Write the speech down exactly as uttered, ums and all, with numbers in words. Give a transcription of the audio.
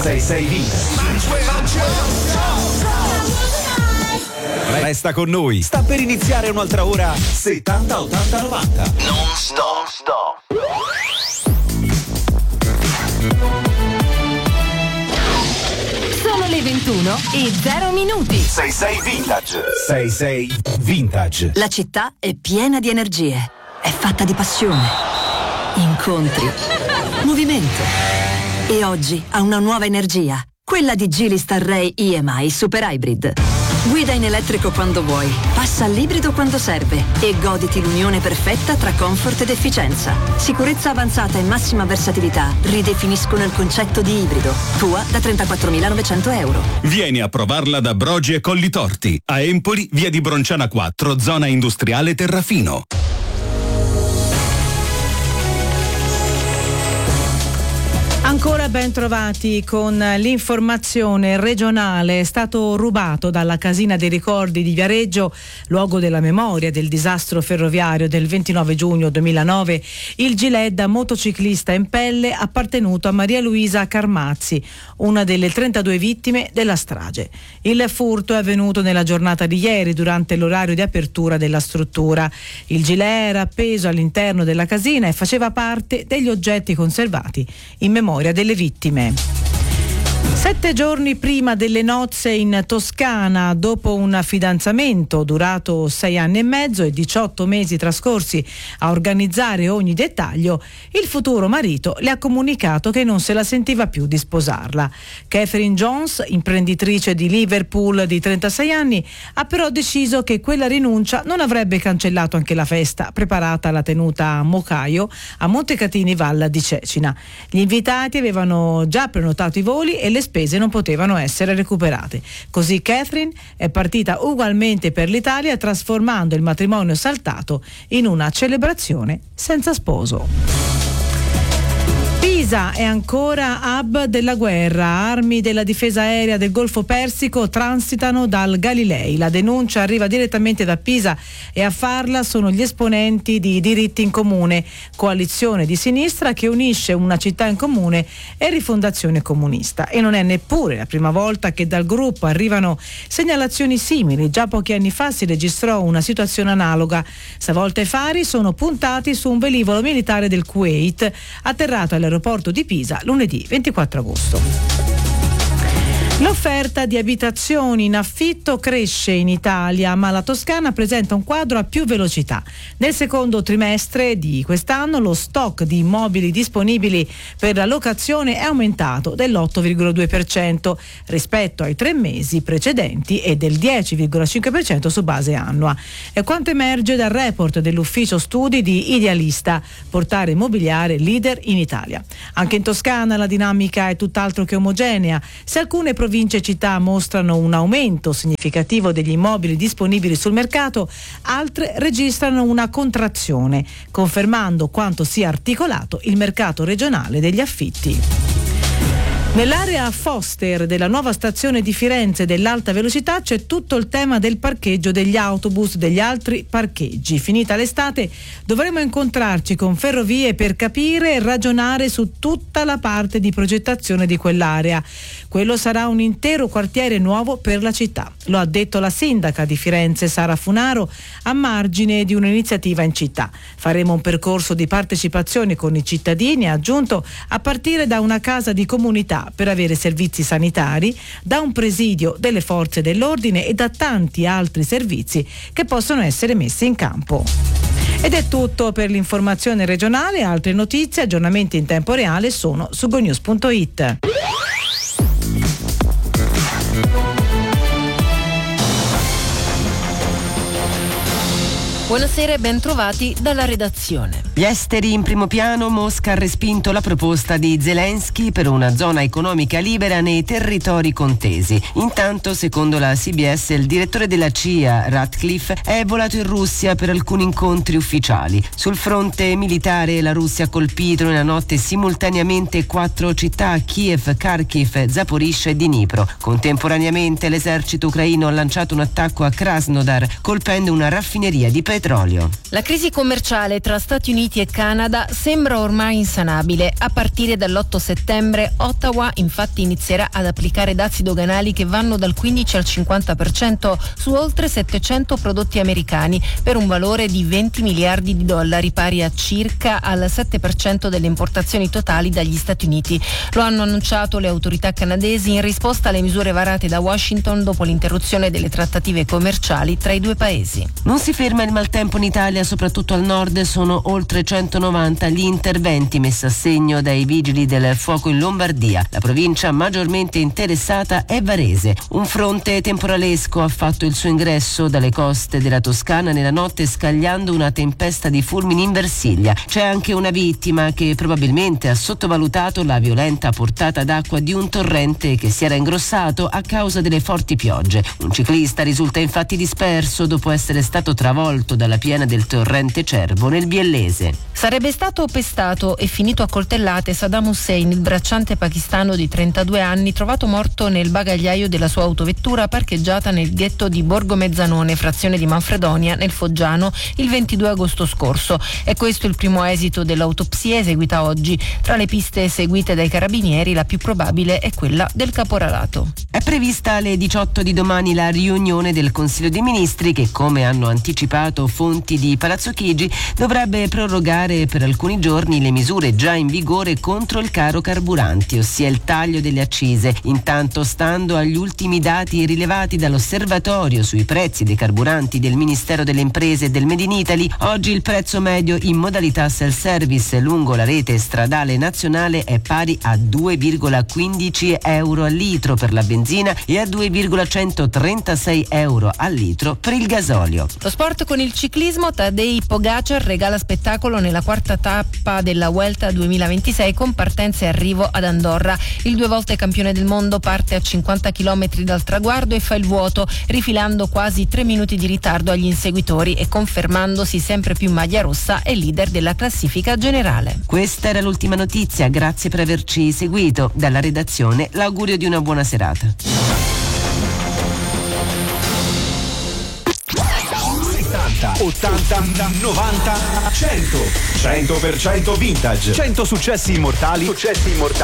sei sei Vintage. Resta con noi, sta per iniziare un'altra ora settanta ottanta novanta. Non stop, stop. Sono le ventuno e zero minuti. sei sei Vintage. sei sei Vintage. La città è piena di energie, è fatta di passione, incontri, movimento. E oggi ha una nuova energia, quella di Geely Starray E M I Super Hybrid. Guida in elettrico quando vuoi, passa all'ibrido quando serve e goditi l'unione perfetta tra comfort ed efficienza. Sicurezza avanzata e massima versatilità ridefiniscono il concetto di ibrido. Tua da trentaquattromilanovecento euro. Vieni a provarla da Brogi e Collitorti. A Empoli, via di Bronciana quattro, zona industriale Terrafino. Ancora ben trovati con l'informazione regionale. È stato rubato dalla Casina dei Ricordi di Viareggio, luogo della memoria del disastro ferroviario del ventinove giugno duemilanove, il gilet da motociclista in pelle appartenuto a Maria Luisa Carmazzi, una delle trentadue vittime della strage. Il furto è avvenuto nella giornata di ieri durante l'orario di apertura della struttura. Il gilet era appeso all'interno della casina e faceva parte degli oggetti conservati in memoria delle vittime. Sette giorni prima delle nozze in Toscana, dopo un fidanzamento durato sei anni e mezzo e diciotto mesi trascorsi a organizzare ogni dettaglio, il futuro marito le ha comunicato che non se la sentiva più di sposarla. Catherine Jones, imprenditrice di Liverpool di trentasei anni, ha però deciso che quella rinuncia non avrebbe cancellato anche la festa preparata alla tenuta a Mocaio a Montecatini Val di Cecina. Gli invitati avevano già prenotato i voli e le spese non potevano essere recuperate. Così Catherine è partita ugualmente per l'Italia, trasformando il matrimonio saltato in una celebrazione senza sposo. Pisa è ancora hub della guerra. Armi della difesa aerea del Golfo Persico transitano dal Galilei. La denuncia arriva direttamente da Pisa e a farla sono gli esponenti di Diritti in Comune, coalizione di sinistra che unisce Una città in comune e Rifondazione Comunista. E non è neppure la prima volta che dal gruppo arrivano segnalazioni simili. Già pochi anni fa si registrò una situazione analoga. Stavolta i fari sono puntati su un velivolo militare del Kuwait atterrato all'aeroporto di Pisa lunedì ventiquattro agosto. L'offerta di abitazioni in affitto cresce in Italia, ma la Toscana presenta un quadro a più velocità. Nel secondo trimestre di quest'anno lo stock di immobili disponibili per la locazione è aumentato dell'otto virgola due per cento rispetto ai tre mesi precedenti e del dieci virgola cinque per cento su base annua. È quanto emerge dal report dell'ufficio studi di Idealista, portale immobiliare leader in Italia. Anche in Toscana la dinamica è tutt'altro che omogenea. Se alcune province e città mostrano un aumento significativo degli immobili disponibili sul mercato, altre registrano una contrazione, confermando quanto sia articolato il mercato regionale degli affitti. Nell'area Foster della nuova stazione di Firenze dell'alta velocità c'è tutto il tema del parcheggio degli autobus, degli altri parcheggi. Finita l'estate dovremo incontrarci con Ferrovie per capire e ragionare su tutta la parte di progettazione di quell'area. Quello sarà un intero quartiere nuovo per la città. Lo ha detto la sindaca di Firenze, Sara Funaro, a margine di un'iniziativa in città. Faremo un percorso di partecipazione con i cittadini, ha aggiunto, a partire da una casa di comunità per avere servizi sanitari, da un presidio delle forze dell'ordine e da tanti altri servizi che possono essere messi in campo. Ed è tutto per l'informazione regionale. Altre notizie, aggiornamenti in tempo reale sono su gonews punto it. Buonasera e ben trovati dalla redazione. Gli esteri in primo piano. Mosca ha respinto la proposta di Zelensky per una zona economica libera nei territori contesi. Intanto, secondo la C B S, il direttore della C I A, Ratcliffe, è volato in Russia per alcuni incontri ufficiali. Sul fronte militare, la Russia ha colpito nella notte simultaneamente quattro città: Kiev, Kharkiv, Zaporizhzhia e Dnipro. Contemporaneamente l'esercito ucraino ha lanciato un attacco a Krasnodar, colpendo una raffineria di petrolio. La crisi commerciale tra Stati Uniti Uniti e Canada sembra ormai insanabile. A partire dall'otto settembre Ottawa infatti inizierà ad applicare dazi doganali che vanno dal quindici al cinquanta per cento su oltre settecento prodotti americani per un valore di venti miliardi di dollari, pari a circa al sette per cento delle importazioni totali dagli Stati Uniti. Lo hanno annunciato le autorità canadesi in risposta alle misure varate da Washington dopo l'interruzione delle trattative commerciali tra i due paesi. Non si ferma il maltempo in Italia, soprattutto al nord. Sono oltre centonovanta gli interventi messi a segno dai vigili del fuoco in Lombardia. La provincia maggiormente interessata è Varese. Un fronte temporalesco ha fatto il suo ingresso dalle coste della Toscana nella notte, scagliando una tempesta di fulmini in Versilia. C'è anche una vittima che probabilmente ha sottovalutato la violenta portata d'acqua di un torrente che si era ingrossato a causa delle forti piogge. Un ciclista risulta infatti disperso dopo essere stato travolto dalla piena del torrente Cervo nel Biellese. Sarebbe stato pestato e finito a coltellate Saddam Hussein, il bracciante pakistano di trentadue anni, trovato morto nel bagagliaio della sua autovettura parcheggiata nel ghetto di Borgo Mezzanone, frazione di Manfredonia, nel Foggiano, il ventidue agosto scorso. È questo il primo esito dell'autopsia eseguita oggi. Tra le piste seguite dai carabinieri, la più probabile è quella del caporalato. È prevista alle diciotto di domani la riunione del Consiglio dei Ministri che, come hanno anticipato fonti di Palazzo Chigi, dovrebbe prorogare per alcuni giorni le misure già in vigore contro il caro carburanti, ossia il taglio delle accise. Intanto, stando agli ultimi dati rilevati dall'osservatorio sui prezzi dei carburanti del Ministero delle Imprese e del Made in Italy, oggi il prezzo medio in modalità self-service lungo la rete stradale nazionale è pari a due virgola quindici euro al litro per la benzina e a due virgola centotrentasei euro al litro per il gasolio. Lo sport con il ciclismo. Tadej Pogacar regala spettacolo nella quarta tappa della Vuelta duemilaventisei con partenza e arrivo ad Andorra. Il due volte campione del mondo parte a cinquanta chilometri dal traguardo e fa il vuoto, rifilando quasi tre minuti di ritardo agli inseguitori e confermandosi sempre più maglia rossa e leader della classifica generale. Questa era l'ultima notizia, grazie per averci seguito. Dalla redazione l'augurio di una buona serata. ottanta, novanta, cento. cento per cento vintage. cento successi immortali. Successi immortali